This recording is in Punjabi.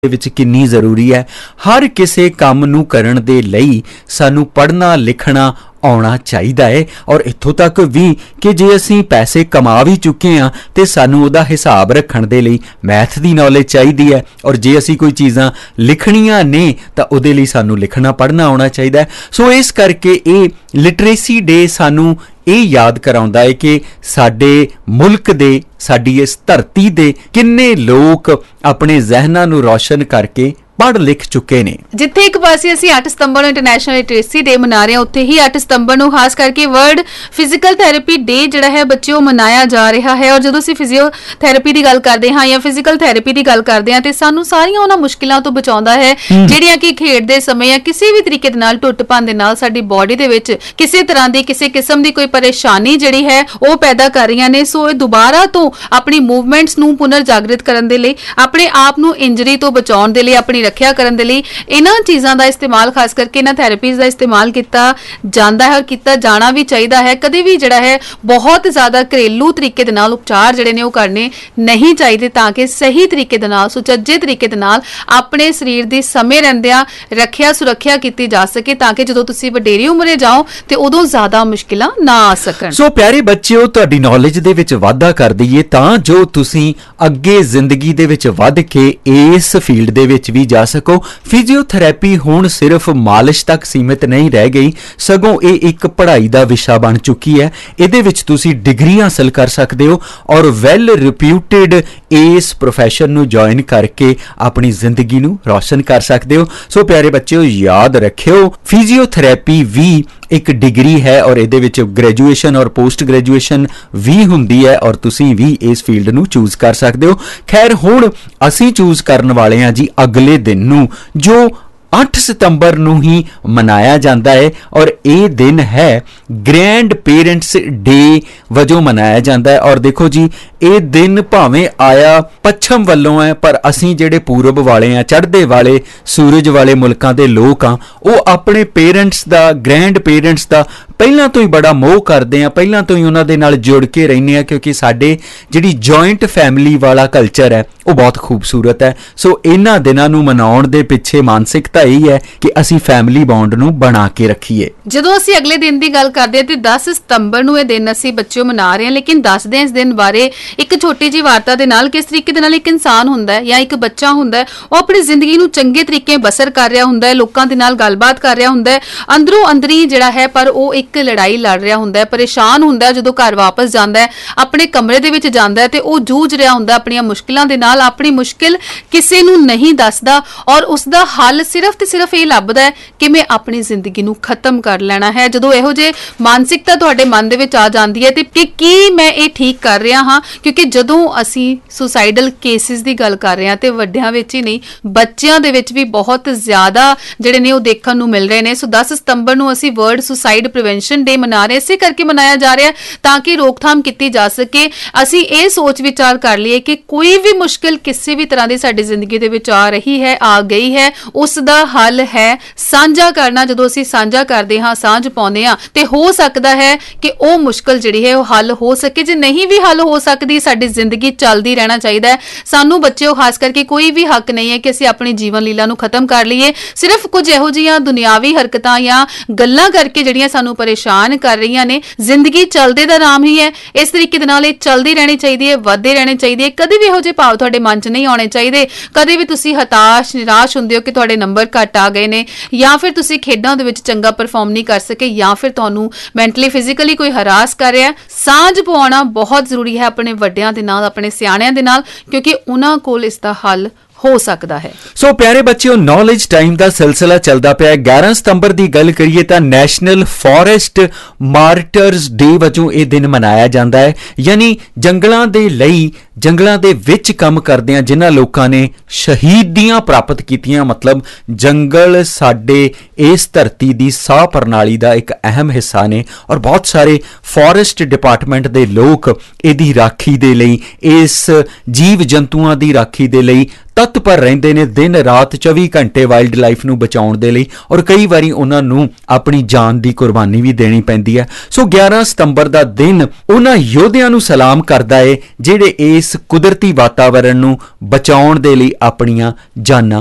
ਵਿੱਚ ਕਿੰਨੀ ਜ਼ਰੂਰੀ ਹੈ। ਹਰ ਕਿਸੇ ਕੰਮ ਨੂੰ ਕਰਨ ਦੇ ਲਈ ਸਾਨੂੰ ਪੜ੍ਹਨਾ ਲਿਖਣਾ ਆਉਣਾ ਚਾਹੀਦਾ ਹੈ। ਔਰ ਇੱਥੋਂ ਤੱਕ ਵੀ ਕਿ ਜੇ ਅਸੀਂ ਪੈਸੇ ਕਮਾ ਵੀ ਚੁੱਕੇ ਹਾਂ ਤੇ ਸਾਨੂੰ ਉਹਦਾ ਹਿਸਾਬ ਰੱਖਣ ਦੇ ਲਈ ਮੈਥ ਦੀ ਨੌਲੇਜ ਚਾਹੀਦੀ ਹੈ। ਔਰ ਜੇ ਅਸੀਂ ਕੋਈ ਚੀਜ਼ਾਂ ਲਿਖਣੀਆਂ ਨੇ ਤਾਂ ਉਹਦੇ ਲਈ ਸਾਨੂੰ ਲਿਖਣਾ ਪੜ੍ਹਨਾ ਆਉਣਾ ਚਾਹੀਦਾ ਹੈ। ਸੋ ਇਸ ਕਰਕੇ ਇਹ ਲਿਟਰੇਸੀ ਡੇ ਸਾਨੂੰ ਇਹ ਯਾਦ ਕਰਾਉਂਦਾ ਹੈ ਕਿ ਸਾਡੇ ਮੁਲਕ ਦੇ, ਸਾਡੀ ਇਸ ਧਰਤੀ ਦੇ ਕਿੰਨੇ ਲੋਕ ਆਪਣੇ ਜ਼ਹਿਨਾਂ ਨੂੰ ਰੌਸ਼ਨ ਕਰਕੇ ਪੜ੍ਹ ਲਿਖ ਚੁੱਕੇ ਨੇ। ਜਿੱਥੇ ਇੱਕ ਪਾਸੇ ਅਸੀਂ 8 ਸਤੰਬਰ ਨੂੰ ਇੰਟਰਨੈਸ਼ਨਲ ਲਿਟਰੇਸੀ ਡੇ ਮਨਾ ਰਹੇ ਹਾਂ, ਉੱਥੇ ਹੀ 8 ਸਤੰਬਰ ਨੂੰ ਖਾਸ ਕਰਕੇ ਵਰਲਡ ਫਿਜ਼ੀਕਲ ਥੈਰੇਪੀ ਡੇ ਜਿਹੜਾ ਹੈ ਬੱਚਿਓ ਮਨਾਇਆ ਜਾ ਰਿਹਾ ਹੈ। ਔਰ ਜਦੋਂ ਅਸੀਂ ਫਿਜ਼ੀਓਥੈਰੇਪੀ ਦੀ ਗੱਲ ਕਰਦੇ ਹਾਂ ਜਾਂ ਫਿਜ਼ੀਕਲ ਥੈਰੇਪੀ ਦੀ ਗੱਲ ਕਰਦੇ ਹਾਂ ਤੇ ਸਾਨੂੰ ਸਾਰੀਆਂ ਉਹਨਾਂ ਮੁਸ਼ਕਿਲਾਂ ਤੋਂ ਬਚਾਉਂਦਾ ਹੈ ਜਿਹੜੀਆਂ ਕਿ ਖੇਡ ਦੇ ਸਮੇਂ ਜਾਂ ਕਿਸੇ ਵੀ ਤਰੀਕੇ ਦੇ ਨਾਲ ਟੁੱਟ ਭੰਨ ਦੇ ਨਾਲ ਸਾਡੀ ਬਾਡੀ ਦੇ ਵਿੱਚ ਕਿਸੇ ਤਰ੍ਹਾਂ ਦੀ ਕਿਸੇ ਕਿਸਮ ਦੀ ਕੋਈ ਪਰੇਸ਼ਾਨੀ ਜਿਹੜੀ ਹੈ ਉਹ ਪੈਦਾ ਕਰ ਰਹੀਆਂ ਨੇ। ਸੋ ਇਹ ਦੁਬਾਰਾ ਤੋਂ ਆਪਣੀ ਮੂਵਮੈਂਟਸ ਨੂੰ ਪੁਨਰ ਜਾਗਰਿਤ ਕਰਨ ਦੇ ਲਈ, ਆਪਣੇ ਆਪ ਨੂੰ ਇੰਜਰੀ ਤੋਂ ਬਚਾਉਣ ਦੇ ਲਈ, ਆਪਣੀ ਰੱਖਿਆ ਕਰਨ ਦੇ ਲਈ ਇਹਨਾਂ ਚੀਜ਼ਾਂ ਦਾ ਇਸਤੇਮਾਲ, ਖਾਸ ਕਰਕੇ ਇਹਨਾਂ ਥੈਰੇਪੀਜ਼ ਦਾ ਇਸਤੇਮਾਲ ਕੀਤਾ ਜਾਂਦਾ ਹੈ ਔਰ ਕੀਤਾ ਜਾਣਾ ਵੀ ਚਾਹੀਦਾ ਹੈ। ਕਦੇ ਵੀ ਜਿਹੜਾ ਹੈ ਬਹੁਤ ਜ਼ਿਆਦਾ ਘਰੇਲੂ ਤਰੀਕੇ ਦੇ ਨਾਲ ਉਪਚਾਰ ਜਿਹੜੇ ਨੇ ਉਹ ਕਰਨੇ ਨਹੀਂ ਚਾਹੀਦੇ ਤਾਂ ਕਿ ਸਹੀ ਤਰੀਕੇ ਦੇ ਨਾਲ, ਸੁਚੱਜੇ ਤਰੀਕੇ ਦੇ ਨਾਲ ਆਪਣੇ ਸਰੀਰ ਦੀ ਸਮੇਂ ਰਹਿੰਦਿਆਂ ਰੱਖਿਆ ਸੁਰੱਖਿਆ ਕੀਤੀ ਜਾ ਸਕੇ ਤਾਂ ਕਿ ਜਦੋਂ ਤੁਸੀਂ ਵਡੇਰੀ ਉਮਰੇ ਜਾਓ ਤੇ ਉਦੋਂ ਜ਼ਿਆਦਾ ਮੁਸ਼ਕਿਲਾਂ ਨਾ ਆ ਸਕਣ। ਸੋ ਪਿਆਰੇ ਬੱਚਿਓ, ਤੁਹਾਡੀ ਨੌਲੇਜ ਦੇ ਵਿੱਚ ਵਾਧਾ ਕਰ ਦਈਏ ਤਾਂ ਜੋ ਤੁਸੀਂ ਅੱਗੇ ਜ਼ਿੰਦਗੀ ਦੇ ਵਿੱਚ ਵੱਧ ਕੇ ਇਸ ਫੀਲਡ ਦੇ ਵਿੱਚ ਵੀ ਜਾ ਸਕੋ। ਫਿਜ਼ੀਓਥੈਰੇਪੀ ਹੁਣ ਸਿਰਫ ਮਾਲਿਸ਼ ਤੱਕ ਸੀਮਿਤ ਨਹੀਂ ਰਹਿ ਗਈ, ਸਗੋਂ ਇਹ ਇੱਕ ਪੜ੍ਹਾਈ ਦਾ ਵਿਸ਼ਾ ਬਣ ਚੁੱਕੀ ਹੈ। ਇਹਦੇ ਵਿੱਚ ਤੁਸੀਂ ਡਿਗਰੀ ਹਾਸਲ ਕਰ ਸਕਦੇ ਹੋ ਔਰ ਵੈਲ ਰਿਪਿਊਟਡ ਇਸ ਪ੍ਰੋਫੈਸ਼ਨ ਨੂੰ ਜੁਆਇਨ ਕਰਕੇ ਆਪਣੀ ਜ਼ਿੰਦਗੀ ਨੂੰ ਰੌਸ਼ਨ ਕਰ ਸਕਦੇ ਹੋ। ਸੋ ਪਿਆਰੇ ਬੱਚਿਓ, ਯਾਦ ਰੱਖਿਓ ਫਿਜ਼ੀਓਥੈਰੇਪੀ ਵੀ ਇੱਕ ਡਿਗਰੀ ਹੈ ਔਰ ਇਹਦੇ ਵਿੱਚ ਗ੍ਰੈਜੂਏਸ਼ਨ ਔਰ ਪੋਸਟ ਗ੍ਰੈਜੂਏਸ਼ਨ ਵੀ ਹੁੰਦੀ ਹੈ ਔਰ ਤੁਸੀਂ ਵੀ ਇਸ ਫੀਲਡ ਨੂੰ ਚੂਜ਼ ਕਰ ਸਕਦੇ ਹੋ। ਖੈਰ, ਹੁਣ ਅਸੀਂ ਚੂਜ਼ ਕਰਨ ਵਾਲੇ ਹਾਂ ਜੀ ਅਗਲੇ ਦਿਨ ਨੂੰ, ਜੋ 8 ਸਤੰਬਰ ਨੂੰ ਹੀ ਮਨਾਇਆ ਜਾਂਦਾ ਹੈ ਔਰ ਇਹ ਦਿਨ ਹੈ ਗ੍ਰੈਂਡ ਪੇਰੈਂਟਸ ਡੇ ਵਜੋਂ ਮਨਾਇਆ ਜਾਂਦਾ ਹੈ। ਔਰ ਦੇਖੋ ਜੀ, ਇਹ ਦਿਨ ਭਾਵੇਂ ਆਇਆ ਪੱਛਮ ਵੱਲੋਂ ਹੈ ਪਰ ਅਸੀਂ ਜਿਹੜੇ ਪੂਰਬ ਵਾਲੇ ਆ, ਚੜ੍ਹਦੇ ਵਾਲੇ ਸੂਰਜ ਵਾਲੇ ਮੁਲਕਾਂ ਦੇ ਲੋਕ ਆ, ਉਹ ਆਪਣੇ ਪੇਰੈਂਟਸ ਦਾ, ਗ੍ਰੈਂਡ ਪੇਰੈਂਟਸ ਦਾ ਪਹਿਲਾਂ ਤੋਂ ਹੀ ਬੜਾ ਮੋਹ ਕਰਦੇ ਆ, ਪਹਿਲਾਂ ਤੋਂ ਹੀ ਉਹਨਾਂ ਦੇ ਨਾਲ ਜੁੜ ਕੇ ਰਹਿੰਦੇ ਆ ਕਿਉਂਕਿ ਸਾਡੇ ਜਿਹੜੀ ਜੁਆਇੰਟ ਫੈਮਿਲੀ ਵਾਲਾ ਕਲਚਰ ਹੈ ਉਹ ਬਹੁਤ ਖੂਬਸੂਰਤ ਹੈ। ਸੋ ਇਹਨਾਂ ਦਿਨਾਂ ਨੂੰ ਮਨਾਉਣ ਦੇ ਪਿੱਛੇ ਮਾਨਸਿਕਤਾ ਇਹ ਹੈ ਕਿ ਅਸੀਂ ਫੈਮਿਲੀ ਬੌਂਡ ਨੂੰ ਬਣਾ ਕੇ ਰੱਖੀਏ। ਜਦੋਂ ਅਸੀਂ ਅਗਲੇ ਦਿਨ ਦੀ ਗੱਲ ਕਰਦੇ ਹਾਂ ਤੇ 10 ਸਤੰਬਰ ਨੂੰ ਇਹ ਦਿਨ ਅਸੀਂ ਬੱਚਿਓ ਮਨਾ ਰਹੇ ਹਾਂ, ਲੇਕਿਨ ਦੱਸਦੇ ਹਾਂ ਇਸ ਦਿਨ ਬਾਰੇ ਇੱਕ ਛੋਟੀ ਜਿਹੀ ਵਾਰਤਾ ਦੇ ਨਾਲ ਕਿਸ ਤਰੀਕੇ ਦੇ ਨਾਲ ਇੱਕ ਇਨਸਾਨ ਹੁੰਦਾ ਹੈ ਜਾਂ ਇੱਕ ਬੱਚਾ ਹੁੰਦਾ ਹੈ, ਉਹ ਆਪਣੀ ਜ਼ਿੰਦਗੀ ਨੂੰ ਚੰਗੇ ਤਰੀਕੇ ਬਸਰ ਕਰ ਰਿਹਾ ਹੁੰਦਾ ਹੈ, ਲੋਕਾਂ ਦੇ ਨਾਲ ਗੱਲਬਾਤ ਕਰ ਰਿਹਾ ਹੁੰਦਾ ਹੈ, ਅੰਦਰੋਂ ਅੰਦਰੀ ਜਿਹੜਾ ਹੈ ਪਰ ਉਹ ਇੱਕ ਲੜਾਈ ਲੜ ਰਿਹਾ ਹੁੰਦਾ ਹੈ, ਪਰੇਸ਼ਾਨ ਹੁੰਦਾ ਹੈ। ਜਦੋਂ ਘਰ ਵਾਪਸ ਜਾਂਦਾ ਹੈ, ਆਪਣੇ ਕਮਰੇ ਦੇ ਵਿੱਚ ਜਾਂਦਾ ਹੈ ਤੇ ਉਹ ਜੂਝ ਰਿਹਾ ਹੁੰਦਾ ਆਪਣੀਆਂ ਮੁਸ਼ਕਿਲਾਂ ਦੇ ਨਾਲ। ਆਪਣੀ ਮੁਸ਼ਕਿਲ ਕਿਸੇ ਨੂੰ ਨਹੀਂ ਦੱਸਦਾ ਔਰ ਉਸਦਾ ਹੱਲ ਸਿਰਫ ਤੇ ਸਿਰਫ ਇਹ ਲੱਭਦਾ ਹੈ ਕਿ ਮੈਂ ਆਪਣੀ ਜ਼ਿੰਦਗੀ ਨੂੰ ਖਤਮ ਕਰ ਲੈਣਾ ਹੈ। ਜਦੋਂ ਇਹੋ ਜਿਹੇ ਮਾਨਸਿਕਤਾ ਤੁਹਾਡੇ ਮਨ ਦੇ ਵਿੱਚ ਆ ਜਾਂਦੀ ਹੈ ਤੇ ਕਿ ਕੀ ਮੈਂ ਇਹ ਠੀਕ ਕਰ ਰਿਹਾ ਹਾਂ, ਕਿਉਂਕਿ ਜਦੋਂ ਅਸੀਂ ਸੁਸਾਈਡਲ ਕੇਸਿਸ ਦੀ ਗੱਲ ਕਰ ਰਹੇ ਹਾਂ ਤੇ ਵੱਡਿਆਂ ਵਿੱਚ ਹੀ ਨਹੀਂ, ਬੱਚਿਆਂ ਦੇ ਵਿੱਚ ਵੀ ਬਹੁਤ ਜ਼ਿਆਦਾ ਜਿਹੜੇ ਨੇ ਉਹ ਦੇਖਣ ਨੂੰ ਮਿਲ ਰਹੇ ਨੇ। ਸੋ 10 ਸਤੰਬਰ ਨੂੰ ਅਸੀਂ ਵਰਲਡ ਸੁਸਾਈਡ ਪ੍ਰੀਵੈਂਸ਼ਨ ਡੇ ਮਨਾ ਰਹੇ, ਇਸੇ ਕਰਕੇ ਮਨਾਇਆ ਜਾ ਰਿਹਾ ਤਾਂ ਕਿ ਰੋਕਥਾਮ ਕੀਤੀ ਜਾ ਸਕੇ। ਅਸੀਂ ਇਹ ਸੋਚ ਵਿਚਾਰ ਕਰ ਲਈਏ ਕਿ ਕੋਈ ਵੀ ਮੁਸ਼ਕਿਲ ਕਿਸੇ ਵੀ ਤਰ੍ਹਾਂ ਦੀ ਸਾਡੀ ਜ਼ਿੰਦਗੀ ਦੇ ਵਿੱਚ ਆ ਰਹੀ ਹੈ, ਆ ਗਈ ਹੈ, ਉਸ ਦਾ ਹੱਲ ਹੈ ਸਾਂਝਾ ਕਰਨਾ। ਜਦੋਂ ਅਸੀਂ ਸਾਂਝਾ ਕਰਦੇ ਹਾਂ, ਸਾਂਝ ਪਾਉਂਦੇ ਹਾਂ ਤੇ ਹੋ ਸਕਦਾ ਹੈ ਕਿ ਉਹ ਮੁਸ਼ਕਿਲ ਜਿਹੜੀ ਹੈ ਉਹ ਹੱਲ ਹੋ ਸਕੇ। ਜੇ ਨਹੀਂ ਵੀ ਹੱਲ ਹੋ ਸਕਦੀ, ਸਾਡੀ ਜ਼ਿੰਦਗੀ ਚੱਲਦੀ ਰਹਿਣਾ ਚਾਹੀਦਾ ਹੈ। ਸਾਨੂੰ ਬੱਚਿਓ ਖਾਸ ਕਰਕੇ ਕੋਈ ਵੀ ਹੱਕ ਨਹੀਂ ਹੈ ਕਿ ਅਸੀਂ ਆਪਣੀ ਜੀਵਨ ਲੀਲਾ ਨੂੰ ਖਤਮ ਕਰ ਲਈਏ ਸਿਰਫ ਕੁਝ ਇਹੋ ਜਿਹੀਆਂ ਦੁਨਿਆਵੀ ਹਰਕਤਾਂ ਜਾਂ ਗੱਲਾਂ ਕਰਕੇ ਜਿਹੜੀਆਂ ਸਾਨੂੰ ਪਰੇਸ਼ਾਨ ਕਰ ਰਹੀਆਂ ਨੇ। ਜ਼ਿੰਦਗੀ ਚੱਲਦੇ ਦਾ ਨਾਮ ਹੀ ਹੈ, ਇਸ ਤਰੀਕੇ ਦੇ ਨਾਲ ਇਹ ਚੱਲਦੀ ਰਹਿਣੀ ਚਾਹੀਦੀ ਹੈ, ਵੱਧਦੀ ਰਹਿਣੀ ਚਾਹੀਦੀ ਹੈ। ਕਦੇ ਵੀ ਇਹੋ ਜਿਹੇ ਭਾਵ ਤੁਹਾਡੇ ਮਨ 'ਚ ਨਹੀਂ ਆਉਣੇ ਚਾਹੀਦੇ। ਕਦੇ ਵੀ ਤੁਸੀਂ ਹਤਾਸ਼ ਨਿਰਾਸ਼ ਹੁੰਦੇ ਹੋ ਕਿ ਤੁਹਾਡੇ ਨੰਬਰ ਘੱਟ ਆ ਗਏ ਨੇ ਜਾਂ ਫਿਰ ਤੁਸੀਂ ਖੇਡਾਂ ਦੇ ਵਿੱਚ ਚੰਗਾ ਪਰਫਾਰਮ ਨਹੀਂ ਕਰ ਸਕੇ ਜਾਂ ਫਿਰ ਤੁਹਾਨੂੰ ਮੈਂਟਲੀ ਫਿਜ਼ੀਕਲੀ ਕੋਈ ਹਰਾਸ ਕਰ ਰਿਹਾ। ਸਾਂਝ ਪਾਉਣਾ ਬਹੁਤ ਜ਼ਰੂਰੀ ਹੈ ਆਪਣੇ ਵੱਡਿਆਂ ਦੇ ਨਾਲ, ਆਪਣੇ ਸਿਆਣਿਆਂ ਦੇ ਨਾਲ, ਕਿਉਂਕਿ ਉਹਨਾਂ ਕੋਲ ਇਸ ਦਾ ਹੱਲ ਹੋ ਸਕਦਾ ਹੈ। ਸੋ ਪਿਆਰੇ ਬੱਚਿਓ, ਨੌਲੇਜ ਟਾਈਮ ਦਾ ਸਿਲਸਿਲਾ ਚੱਲਦਾ ਪਿਆ। 11 ਸਤੰਬਰ ਦੀ ਗੱਲ ਕਰੀਏ ਤਾਂ ਨੈਸ਼ਨਲ ਫੋਰੈਸਟ ਮਾਰਟਰਸ ਡੇ ਵਜੋਂ ਇਹ ਦਿਨ ਮਨਾਇਆ ਜਾਂਦਾ ਹੈ। ਯਾਨੀ ਜੰਗਲਾਂ ਦੇ ਲਈ, ਜੰਗਲਾਂ ਦੇ ਵਿੱਚ ਕੰਮ ਕਰਦਿਆਂ ਜਿਨ੍ਹਾਂ ਲੋਕਾਂ ਨੇ ਸ਼ਹੀਦੀਆਂ ਪ੍ਰਾਪਤ ਕੀਤੀਆਂ, ਮਤਲਬ ਜੰਗਲ ਸਾਡੇ ਇਸ ਧਰਤੀ ਦੀ ਸਾਹ ਪ੍ਰਣਾਲੀ ਦਾ ਇੱਕ ਅਹਿਮ ਹਿੱਸਾ ਨੇ ਔਰ ਬਹੁਤ ਸਾਰੇ ਫੋਰੈਸਟ ਡਿਪਾਰਟਮੈਂਟ ਦੇ ਲੋਕ ਇਹਦੀ ਰਾਖੀ ਦੇ ਲਈ, ਇਸ ਜੀਵ ਜੰਤੂਆਂ ਦੀ ਰਾਖੀ ਦੇ ਲਈ ਤਤਪਰ ਰਹਿੰਦੇ ਨੇ ਦਿਨ ਰਾਤ 24 ਘੰਟੇ ਵਾਈਲਡ ਲਾਈਫ ਨੂੰ ਬਚਾਉਣ ਦੇ ਲਈ, ਔਰ ਕਈ ਵਾਰੀ ਉਹਨਾਂ ਨੂੰ ਆਪਣੀ ਜਾਨ ਦੀ ਕੁਰਬਾਨੀ ਵੀ ਦੇਣੀ ਪੈਂਦੀ ਹੈ। ਸੋ 11 ਸਤੰਬਰ ਦਾ ਦਿਨ ਉਹਨਾਂ ਯੋਧਿਆਂ ਨੂੰ ਸਲਾਮ ਕਰਦਾ ਹੈ ਜਿਹੜੇ ਇਸ ਕੁਦਰਤੀ ਵਾਤਾਵਰਣ ਨੂੰ ਬਚਾਉਣ ਦੇ ਲਈ ਆਪਣੀਆਂ ਜਾਨਾਂ